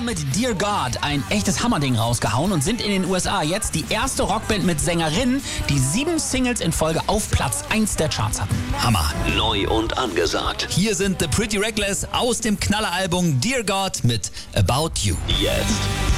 mit Dear God ein echtes Hammerding rausgehauen und sind in den USA jetzt die erste Rockband mit Sängerinnen, die 7 Singles in Folge auf Platz 1 der Charts hatten. Hammer. Neu und angesagt. Hier sind The Pretty Reckless aus dem Knalleralbum Dear God mit About You. Jetzt.